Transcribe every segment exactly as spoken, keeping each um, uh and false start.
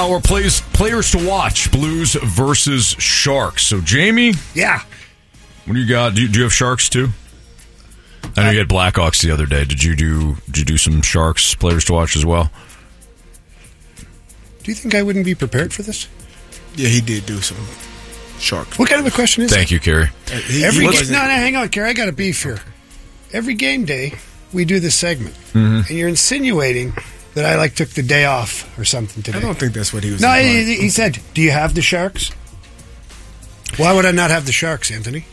our plays, players to watch, Blues versus Sharks. So, Jamie? Yeah. What do you got? Do you, do you have Sharks, too? I know you had Blackhawks the other day. Did you do Did you do some Sharks players to watch as well? Do you think I wouldn't be prepared for this? Yeah, he did do some Sharks. What kind of a question is Thank it? you, Kerry. Uh, he, Every he ga- wasn't- no, no, hang on, Kerry. I got a beef here. Every game day, we do this segment, Mm-hmm. and you're insinuating that I like took the day off or something today. I don't think that's what he was No, implying. he, he said, "Do you have the Sharks?" Why would I not have the Sharks, Anthony?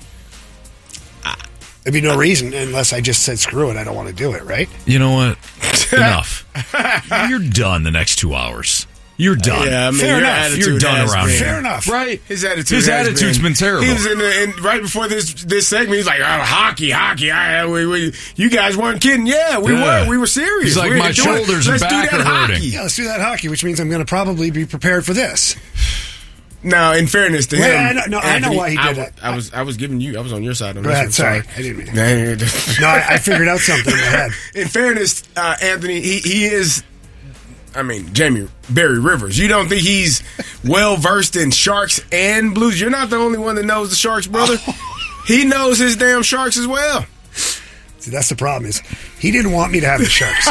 There'd be no reason unless I just said, "Screw it, I don't want to do it." Right? You know what? Enough. You're done the next two hours. You're done. Yeah, I mean, Fair your enough. attitude You're done has around been- here. Fair enough. Right? His attitude. His has attitude's been, terrible. He was in the in, right before this this segment. He's like, oh, hockey, hockey. I, we, we, you guys weren't kidding. Yeah, we Yeah. were. We were serious. He's like, we my doing- shoulders and let's back do that are hurting. hockey. Yeah, let's do that hockey, which means I'm going to probably be prepared for this. Now, in fairness to Well, him, I know- no, I know Anthony, why he did I, that. I was I was giving you. I was on your side on Go this ahead. one. Sorry, Sorry. I didn't mean No, No, I, I figured out something in my head. in fairness, uh, Anthony, he, he is. I mean, Jamie Barry Rivers. You don't think he's well versed in Sharks and Blues? You're not the only one that knows the Sharks, brother. He knows his damn Sharks as well. See, that's the problem is he didn't want me to have the Sharks.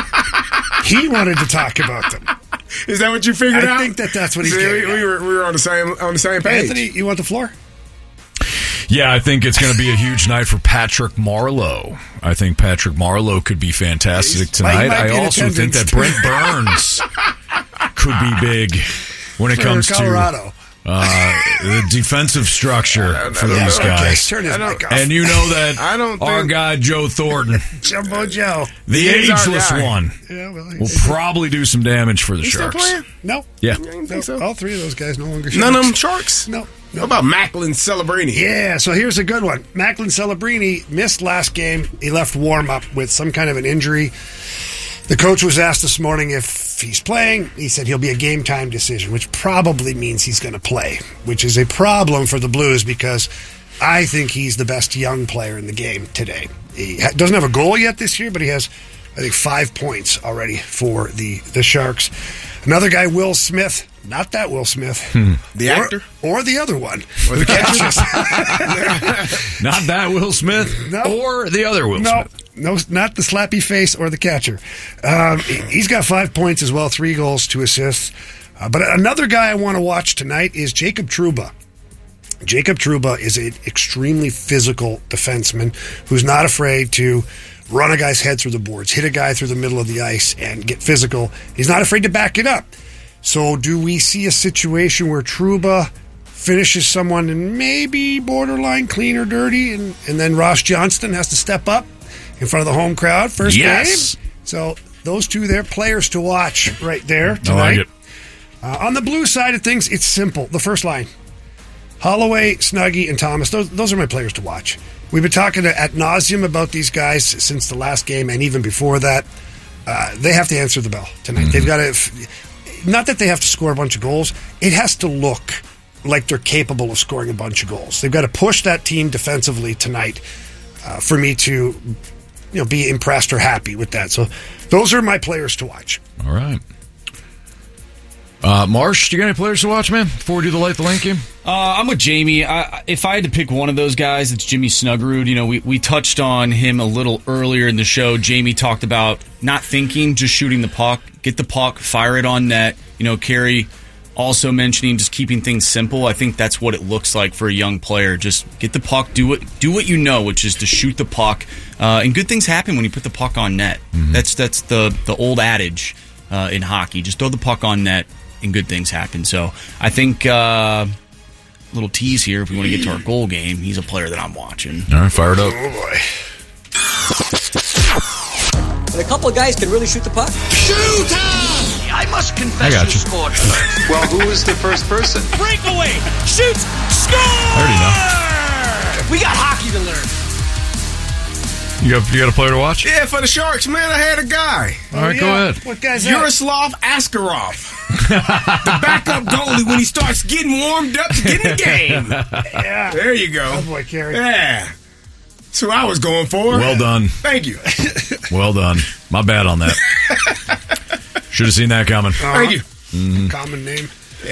He wanted to talk about them. Is that what you figured I out? think that that's what he's See, getting we, at. we were we were on the same on the same page. Anthony, you want the floor? Yeah, I think it's going to be a huge night for Patrick Marleau. I think Patrick Marleau could be fantastic tonight. might be I in also think that attendance. Brent Burns could be big when it For comes Colorado. to uh, the defensive structure for don't these know. guys. Okay, turn his I don't- mic off. And you know that I don't our think- guy Joe Thornton, Jumbo Joe. the He is our ageless guy. one, Yeah, well, will he's- probably do some damage for the You still Sharks. playing? no. Yeah. You don't No, think so? all three of those guys no longer None of them Sharks. Sharks. No. no. What about Macklin Celebrini? Yeah, so here's a good one. Macklin Celebrini missed last game. He left warm-up with some kind of an injury. The coach was asked this morning if he's playing. He said he'll be a game-time decision, which probably means he's going to play, which is a problem for the Blues because I think he's the best young player in the game today. He ha- doesn't have a goal yet this year, but he has, I think, five points already for the, the Sharks. Another guy, Will Smith. Not that Will Smith. The Or- actor? Or the other one. Or the catcher? Not that Will Smith No. or the other Will No, Smith. no, not the slappy face or the catcher. Um, he- he's got five points as well, three goals, two assists. Uh, but another guy I want to watch tonight is Jacob Trouba. Jacob Trouba is an extremely physical defenseman who's not afraid to run a guy's head through the boards, hit a guy through the middle of the ice, and get physical. He's not afraid to back it up. So do we see a situation where Trouba finishes someone and maybe borderline clean or dirty, and, and then Ross Johnston has to step up in front of the home crowd first Yes. game? So those two there, players to watch right there I tonight. like it. Uh, on the blue side of things, it's simple. The first line. Holloway, Snuggie, and Thomas, those, those are my players to watch. We've been talking ad nauseum about these guys since the last game and even before that. Uh, they have to answer the bell tonight. Mm-hmm. They've got to, not that they have to score a bunch of goals, it has to look like they're capable of scoring a bunch of goals. They've got to push that team defensively tonight uh, for me to you know, be impressed or happy with that. So those are my players to watch. All right. Uh, Marsh, do you got any players to watch, man, before we do the Light the Lane game? Uh, I'm with Jamie. I, if I had to pick one of those guys, it's Jimmy Snuggerud. You know, we, we touched on him a little earlier in the show. Jamie talked about not thinking, just shooting the puck. Get the puck, fire it on net. You know, Carey also mentioning just keeping things simple. I think that's what it looks like for a young player. Just get the puck, do what do what you know, which is to shoot the puck. Uh, and good things happen when you put the puck on net. Mm-hmm. That's that's the, the old adage uh, in hockey. Just throw the puck on net and good things happen. So I think uh, little tease here. If we want to get to our goal game, he's a player that I'm watching. All right, fire it up. Oh, boy. When a couple of guys can really shoot the puck. Shoot! I must confess I got you you. scored first. Well, who was the first person? Breakaway! Shoots! Score! I already know. We got hockey to learn. You got, you got a player to watch? Yeah, for the Sharks, man, I had a guy. All right, go Yeah. ahead. What guy's that? Yaroslav Askarov. The backup goalie when he starts getting warmed up to get in the game. Yeah. There you go. Oh, boy, Carey. Yeah. That's who I was going for. Well done. Thank you. Well done. My bad on that. Should have seen that coming. Thank you. Mm-hmm. Common name.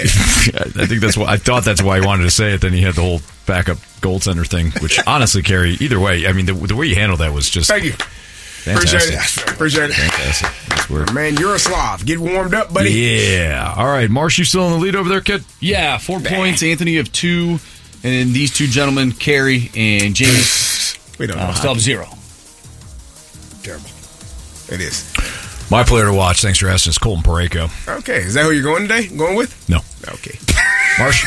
I think that's why I thought that's why he wanted to say it. Then he had the whole backup goaltender thing, which honestly, Kerry, either way, I mean, the, the way you handled that was just Thank you. fantastic. Appreciate it. Appreciate it. Fantastic. That's weird. Man, you're a Slav. Get warmed up, buddy. Yeah. All right, Marsh, you still in the lead over there, kid? Yeah, four points. Anthony, you have two. And then these two gentlemen, Carrie and Jamie, We don't know. uh, still have zero. Terrible. It is. My player to watch, thanks for asking, is Colton Parayko. Okay. Is that who you're going today? Going with? No. Okay. Marsh?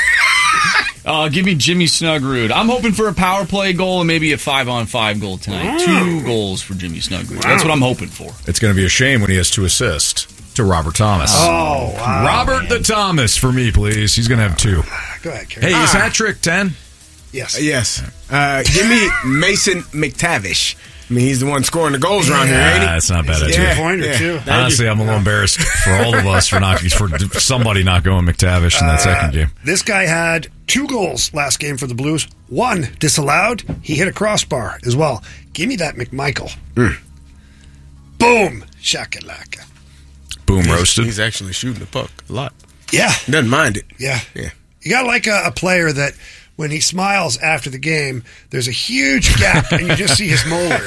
Uh, give me Jimmy Snuggerud. I'm hoping for a power play goal and maybe a five-on-five goal tonight. Two goals for Jimmy Snuggerud. That's what I'm hoping for. It's going to be a shame when he has two assists to Robert Thomas. Oh, wow. Robert the Thomas for me, please. He's going to have two. Go ahead, Kerry. Hey, is hat trick ten? Yes. Yes. Uh, give me Mason McTavish. I mean, he's the one scoring the goals around here, ain't he? That's not bad. That's Yeah. good. Pointer, yeah. too. Thank Honestly, you. I'm a little embarrassed for all of us for not for somebody not going McTavish in that second game. This guy had two goals last game for the Blues. One disallowed. He hit a crossbar as well. Give me that McMichael. Mm. Boom. Shakalaka. Boom, He's- roasted. He's actually shooting the puck a lot. Yeah. Doesn't mind it. Yeah. Yeah. You got to like a, a player that when he smiles after the game, there's a huge gap and you just see his molars.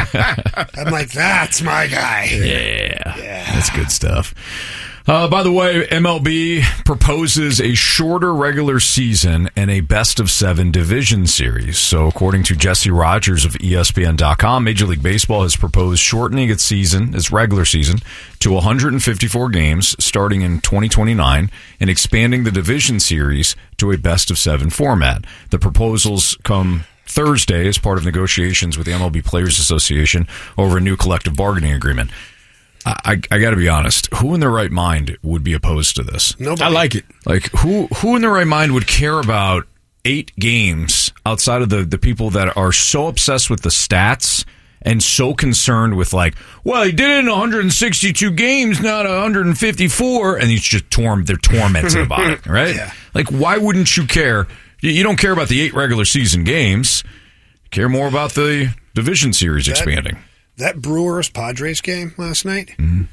I'm like, that's my guy. Yeah, that's good stuff. Uh, by the way, M L B proposes a shorter regular season and a best of seven division series. So according to Jesse Rogers of E S P N dot com, Major League Baseball has proposed shortening its season, its regular season, to one hundred fifty-four games starting in twenty twenty-nine and expanding the division series to a best of seven format. The proposals come Thursday as part of negotiations with the M L B Players Association over a new collective bargaining agreement. I, I got to be honest. Who in their right mind would be opposed to this? Nobody. I like it. Like who? Who in their right mind would care about eight games outside of the the people that are so obsessed with the stats and so concerned with like, well, he did it in one hundred sixty-two games, not one hundred fifty-four, and he's just torn. They're tormented about it, right? Yeah. Like, why wouldn't you care? You, you don't care about the eight regular season games. You care more about the division series That- expanding. That Brewers Padres game last night, Mm-hmm.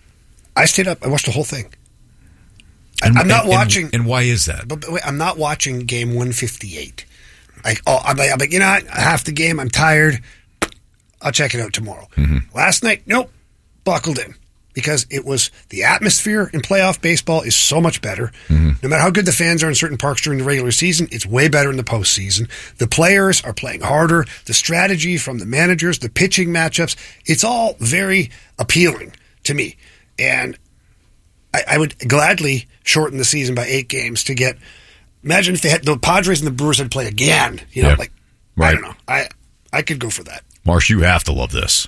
I stayed up. I watched the whole thing. I, And- I'm not and- watching. And, and why is that? But, but wait, I'm not watching game one fifty-eight. Like, oh, I'm like, I'm like, you know what? Half the game, I'm tired. I'll check it out tomorrow. Mm-hmm. Last night, nope, buckled in because it was the atmosphere in playoff baseball is so much better. Mm-hmm. No matter how good the fans are in certain parks during the regular season, it's way better in the postseason. The players are playing harder. The strategy from the managers, the pitching matchups, it's all very appealing to me. And I, I would gladly shorten the season by eight games to get. Imagine if they had the Padres and the Brewers had played again. You know, Yeah. like Right. I don't know. I I could go for that. Marsh, you have to love this.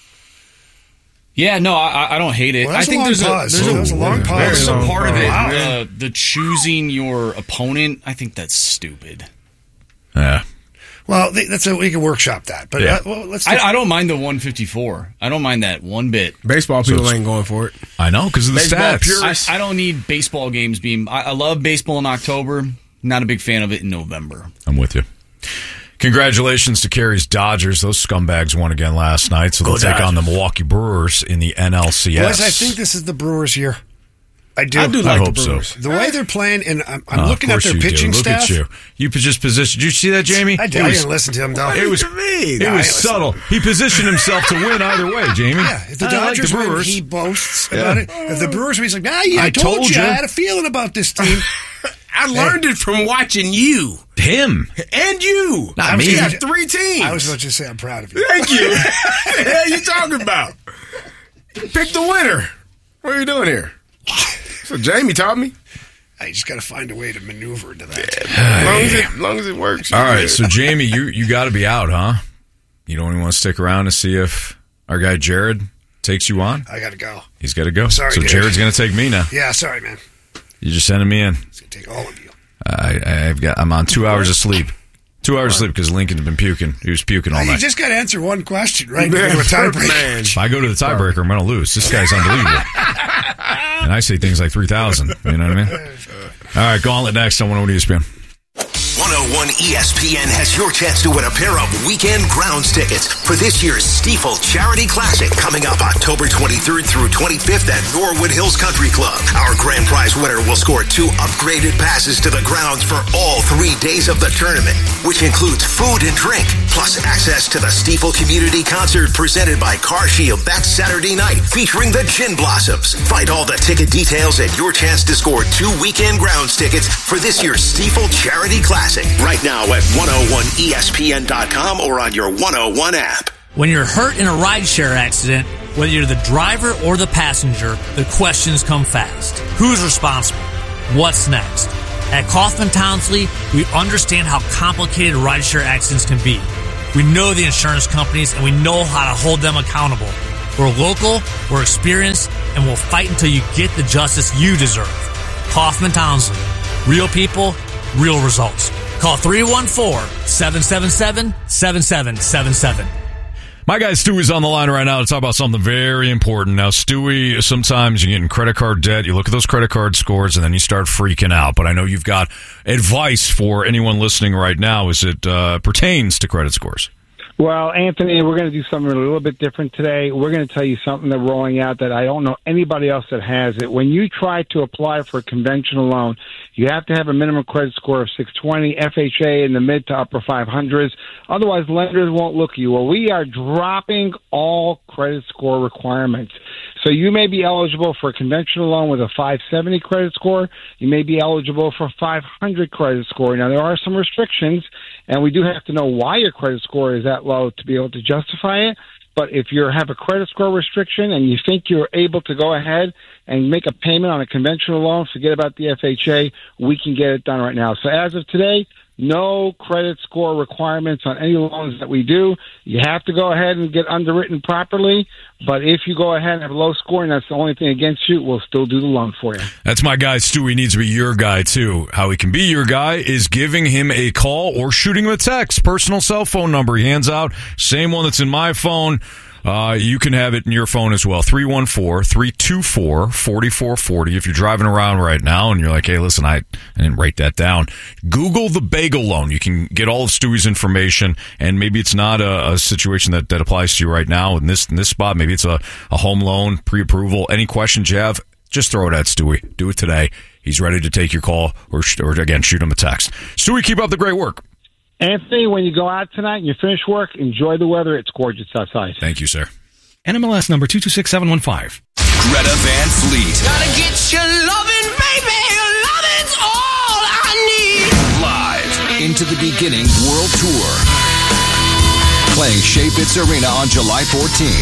Yeah, no, I, I don't hate it. Well, I that's a think long there's pause. a there's That a, was a long pause. there's a Very long part of it. pause. Uh, the choosing your opponent, I think that's stupid. Yeah. Well, they, that's a we can workshop that. But Yeah. uh, well, let's. I, I don't mind the one fifty-four. I don't mind that one bit. Baseball people it's- ain't going for it. I know, because of the Baseball stats. pure- I, I don't need baseball games being. I, I love baseball in October. Not a big fan of it in November. I'm with you. Congratulations to Kerry's Dodgers. Those scumbags won again last night, so they'll Go take Dodgers. on the Milwaukee Brewers in the N L C S. Boys, I think this is the Brewers' year. I do. I do I like the hope so. Brewers. The way they're playing, and I'm, I'm Oh, of looking at course their you do. pitching Look staff. at you. You just positioned. Did you see that, Jamie? I did. It I was, didn't listen to him, though. it was, What do you mean? it I was listen. subtle. He positioned himself to win either way, Jamie. Yeah, if the I like Dodgers the win, Brewers. he boasts Yeah. about it. If the Brewers win, he's like, ah, yeah, I, I told, told you. you. I had a feeling about this team. I learned it from watching you Him. and you. Not I me. You got three teams. I was about to say I'm proud of you. Thank you. What the hell you talking about? Pick the winner. What are you doing here? So Jamie taught me. I just got to find a way to maneuver into that. As long as it, as long as it works. All you're right, good. so Jamie, you, you got to be out, huh? You don't even want to stick around to see if our guy Jared takes you on? I got to go. He's got to go. Sorry, so dude. Jared's going to take me now. Yeah, sorry, man. You're just sending me in. It's going to take all of you. I, I've got. I'm on two hours of sleep. Two hours of sleep because Lincoln's been puking. He was puking all You night. just got to answer one question, right? Man, Into a tie break. man. If I go to the tiebreaker, I'm going to lose. This guy's unbelievable. And I say things like three thousand. You know what I mean? All right, Gauntlet next on one oh one E S P N. one one oh one E S P N has your chance to win a pair of weekend grounds tickets for this year's Stiefel Charity Classic coming up October twenty-third through twenty-fifth at Norwood Hills Country Club. Our grand prize winner will score two upgraded passes to the grounds for all three days of the tournament, which includes food and drink, plus access to the Stiefel Community Concert presented by Car Shield that Saturday night, featuring the Gin Blossoms. Find all the ticket details and your chance to score two weekend grounds tickets for this year's Stiefel Charity Classic right now at one oh one E S P N dot com or on your one oh one app. When you're hurt in a rideshare accident, whether you're the driver or the passenger, the questions come fast. Who's responsible? What's next? At Kaufman Townsley, we understand how complicated rideshare accidents can be. We know the insurance companies and we know how to hold them accountable. We're local, we're experienced, and we'll fight until you get the justice you deserve. Kaufman Townsley. Real people, real results. Call three one four, seven seven seven, seven seven seven seven. My guy Stewie's on the line right now to talk about something very important. Now, Stewie, sometimes you get in credit card debt, you look at those credit card scores, and then you start freaking out. But I know you've got advice for anyone listening right now as it uh, pertains to credit scores. Well, Anthony, we're going to do something a little bit different today. We're going to tell you something that's rolling out that I don't know anybody else that has it. When you try to apply for a conventional loan, you have to have a minimum credit score of six twenty, F H A in the mid to upper five hundreds. Otherwise, lenders won't look at you. Well, we are dropping all credit score requirements. So you may be eligible for a conventional loan with a five seventy credit score. You may be eligible for five hundred credit score. Now, there are some restrictions, and we do have to know why your credit score is that low to be able to justify it. But if you have a credit score restriction and you think you're able to go ahead and make a payment on a conventional loan, forget about the F H A, we can get it done right now. So as of today, no credit score requirements on any loans that we do. You have to go ahead and get underwritten properly. But if you go ahead and have a low score and that's the only thing against you, we'll still do the loan for you. That's my guy, Stewie. Needs to be your guy, too. How he can be your guy is giving him a call or shooting him a text. Personal cell phone number he hands out. Same one that's in my phone. Uh, you can have it in your phone as well. three one four, three two four, four four four zero. If you're driving around right now and you're like, hey, listen, I, I didn't write that down. Google the bagel loan. You can get all of Stewie's information, and maybe it's not a, a situation that, that applies to you right now in this in this spot. Maybe it's a, a home loan, pre-approval. Any questions you have, just throw it at Stewie. Do it today. He's ready to take your call or, or again, shoot him a text. Stewie, keep up the great work. Anthony, when you go out tonight and you finish work, enjoy the weather. It's gorgeous outside. Thank you, sir. N M L S number two two six seven one five. Greta Van Fleet. Gotta get your loving, baby. Your loving's all I need. Live into the beginning world tour. Playing Shea Fitz Arena on July fourteenth.